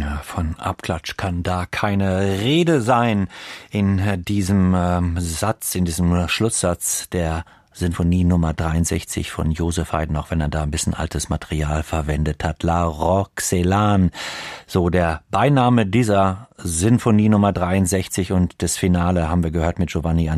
Ja, von Abklatsch kann da keine Rede sein in diesem Satz, in diesem Schlusssatz der Sinfonie Nummer 63 von Joseph Haydn, auch wenn er da ein bisschen altes Material verwendet hat. La Roxelane, so der Beiname dieser Sinfonie Nummer 63, und das Finale haben wir gehört mit Giovanni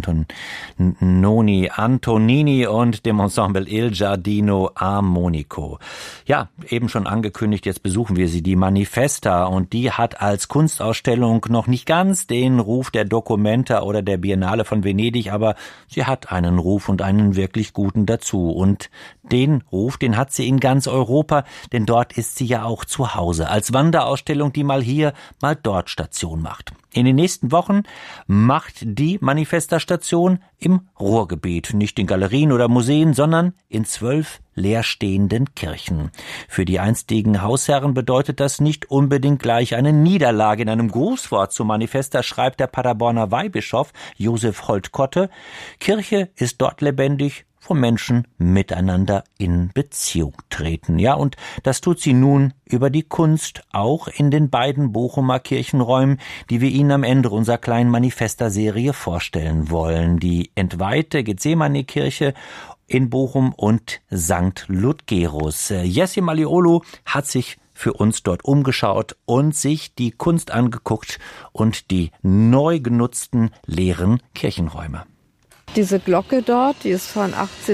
Antonini und dem Ensemble Il Giardino Armonico. Ja, eben schon angekündigt, jetzt besuchen wir sie, die Manifesta, und die hat als Kunstausstellung noch nicht ganz den Ruf der Documenta oder der Biennale von Venedig, aber sie hat einen Ruf und einen wirklich guten dazu, und den Ruf, den hat sie in ganz Europa, denn dort ist sie ja auch zu Hause, als Wanderausstellung, die mal hier, mal dort Station macht. In den nächsten Wochen macht die Manifesta-Station im Ruhrgebiet, nicht in Galerien oder Museen, sondern in 12 leerstehenden Kirchen. Für die einstigen Hausherren bedeutet das nicht unbedingt gleich eine Niederlage. In einem Grußwort zu Manifesta schreibt der Paderborner Weihbischof Josef Holtkotte: Kirche ist dort lebendig, wo Menschen miteinander in Beziehung treten. Ja, und das tut sie nun über die Kunst, auch in den beiden Bochumer Kirchenräumen, die wir Ihnen am Ende unserer kleinen Manifesta-Serie vorstellen wollen. Die entweihte Gethsemane-Kirche in Bochum und St. Ludgerus. Jessie Malliolo hat sich für uns dort umgeschaut und sich die Kunst angeguckt und die neu genutzten leeren Kirchenräume. Diese Glocke dort, die ist von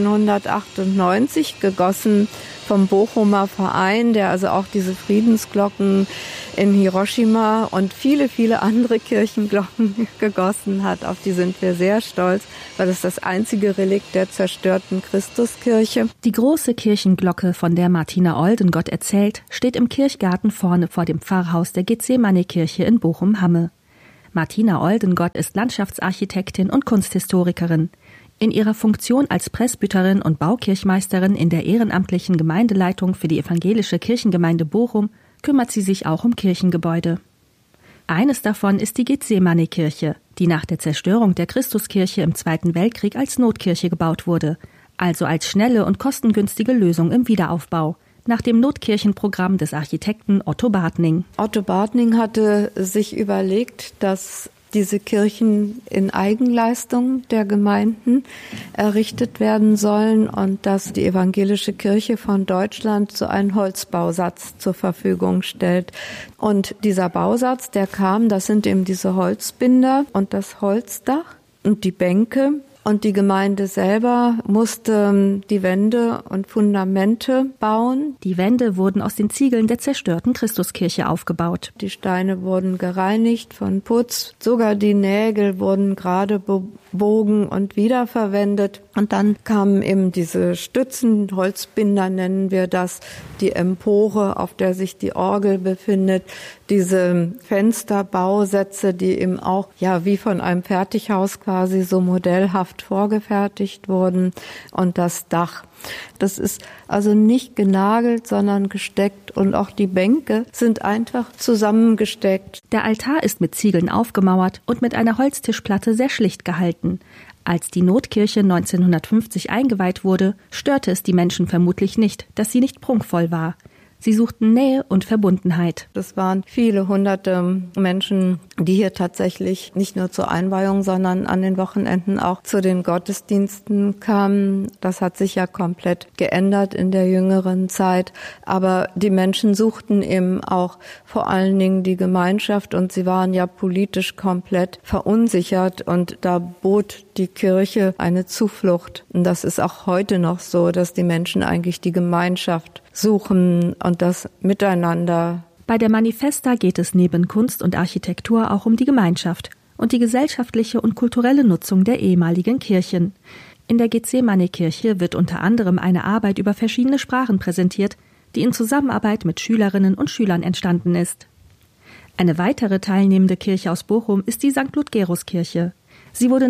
1898 gegossen vom Bochumer Verein, der also auch diese Friedensglocken in Hiroshima und viele, viele andere Kirchenglocken gegossen hat. Auf die sind wir sehr stolz, weil es das einzige Relikt der zerstörten Christuskirche. Die große Kirchenglocke, von der Martina Oldengott erzählt, steht im Kirchgarten vorne vor dem Pfarrhaus der Gethsemane-Kirche in Bochum-Hamme. Martina Oldengott ist Landschaftsarchitektin und Kunsthistorikerin. In ihrer Funktion als Presbyterin und Baukirchmeisterin in der ehrenamtlichen Gemeindeleitung für die evangelische Kirchengemeinde Bochum kümmert sie sich auch um Kirchengebäude. Eines davon ist die Gethsemane-Kirche, die nach der Zerstörung der Christuskirche im Zweiten Weltkrieg als Notkirche gebaut wurde, also als schnelle und kostengünstige Lösung im Wiederaufbau, nach dem Notkirchenprogramm des Architekten Otto Bartning. Otto Bartning hatte sich überlegt, dass diese Kirchen in Eigenleistung der Gemeinden errichtet werden sollen und dass die evangelische Kirche von Deutschland so einen Holzbausatz zur Verfügung stellt. Und dieser Bausatz, der kam, das sind eben diese Holzbinder und das Holzdach und die Bänke. Und die Gemeinde selber musste die Wände und Fundamente bauen. Die Wände wurden aus den Ziegeln der zerstörten Christuskirche aufgebaut. Die Steine wurden gereinigt von Putz. Sogar die Nägel wurden gerade bogen und wiederverwendet. Und dann kamen eben diese Stützen, Holzbinder nennen wir das, die Empore, auf der sich die Orgel befindet, diese Fensterbausätze, die eben auch ja wie von einem Fertighaus quasi so modellhaft vorgefertigt wurden, und das Dach. Das ist also nicht genagelt, sondern gesteckt, und auch die Bänke sind einfach zusammengesteckt. Der Altar ist mit Ziegeln aufgemauert und mit einer Holztischplatte sehr schlicht gehalten. Als die Notkirche 1950 eingeweiht wurde, störte es die Menschen vermutlich nicht, dass sie nicht prunkvoll war. Sie suchten Nähe und Verbundenheit. Das waren viele hunderte Menschen, die hier tatsächlich nicht nur zur Einweihung, sondern an den Wochenenden auch zu den Gottesdiensten kamen. Das hat sich ja komplett geändert in der jüngeren Zeit. Aber die Menschen suchten eben auch vor allen Dingen die Gemeinschaft, und sie waren ja politisch komplett verunsichert, und da bot die Kirche eine Zuflucht. Und das ist auch heute noch so, dass die Menschen eigentlich die Gemeinschaft suchen und das Miteinander. Bei der Manifesta geht es neben Kunst und Architektur auch um die Gemeinschaft und die gesellschaftliche und kulturelle Nutzung der ehemaligen Kirchen. In der Gethsemane-Kirche wird unter anderem eine Arbeit über verschiedene Sprachen präsentiert, die in Zusammenarbeit mit Schülerinnen und Schülern entstanden ist. Eine weitere teilnehmende Kirche aus Bochum ist die St. Ludgerus-Kirche. Sie wurde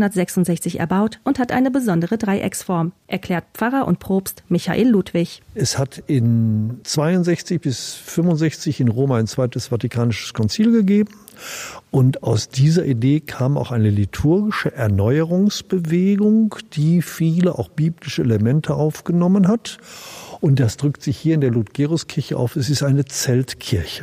1966 erbaut und hat eine besondere Dreiecksform, erklärt Pfarrer und Propst Michael Ludwig. Es hat in 62 bis 65 in Rom ein zweites Vatikanisches Konzil gegeben. Und aus dieser Idee kam auch eine liturgische Erneuerungsbewegung, die viele auch biblische Elemente aufgenommen hat. Und das drückt sich hier in der Ludgeruskirche auf. Es ist eine Zeltkirche.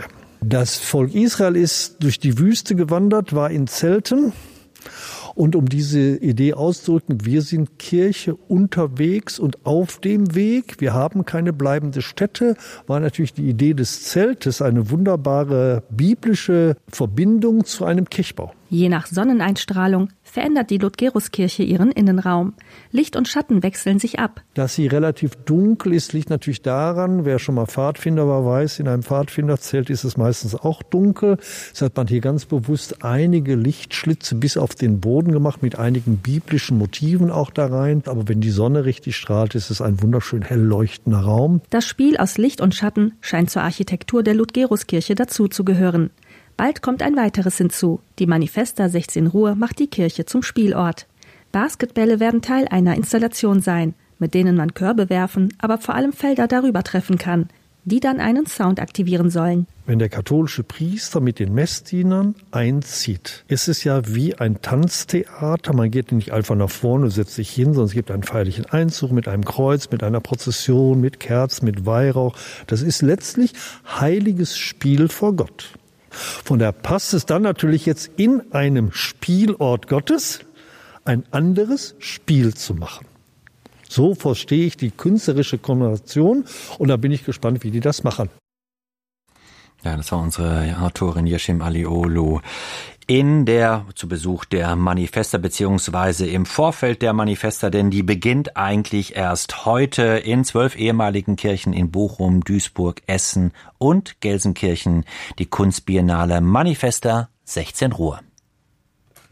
Das Volk Israel ist durch die Wüste gewandert, war in Zelten. Und um diese Idee auszudrücken, wir sind Kirche unterwegs und auf dem Weg. Wir haben keine bleibende Stätte. War natürlich die Idee des Zeltes eine wunderbare biblische Verbindung zu einem Kirchbau. Je nach Sonneneinstrahlung verändert die Ludgeruskirche ihren Innenraum. Licht und Schatten wechseln sich ab. Dass sie relativ dunkel ist, liegt natürlich daran, wer schon mal Pfadfinder war, weiß, in einem Pfadfinderzelt ist es meistens auch dunkel. Deshalb hat man hier ganz bewusst einige Lichtschlitze bis auf den Boden gemacht, mit einigen biblischen Motiven auch da rein. Aber wenn die Sonne richtig strahlt, ist es ein wunderschön hell leuchtender Raum. Das Spiel aus Licht und Schatten scheint zur Architektur der Ludgeruskirche dazuzugehören. Bald kommt ein weiteres hinzu. Die Manifesta 16 Ruhr macht die Kirche zum Spielort. Basketbälle werden Teil einer Installation sein, mit denen man Körbe werfen, aber vor allem Felder darüber treffen kann, die dann einen Sound aktivieren sollen. Wenn der katholische Priester mit den Messdienern einzieht, ist es ja wie ein Tanztheater. Man geht nicht einfach nach vorne und setzt sich hin, sondern es gibt einen feierlichen Einzug mit einem Kreuz, mit einer Prozession, mit Kerzen, mit Weihrauch. Das ist letztlich heiliges Spiel vor Gott. Von daher passt es dann natürlich jetzt in einem Spielort Gottes, ein anderes Spiel zu machen. So verstehe ich die künstlerische Konnotation und da bin ich gespannt, wie die das machen. Ja, das war unsere Autorin Yeşim Alioğlu. Zu Besuch der Manifesta beziehungsweise im Vorfeld der Manifesta, denn die beginnt eigentlich erst heute in 12 ehemaligen Kirchen in Bochum, Duisburg, Essen und Gelsenkirchen, die Kunstbiennale Manifesta 16 Ruhr.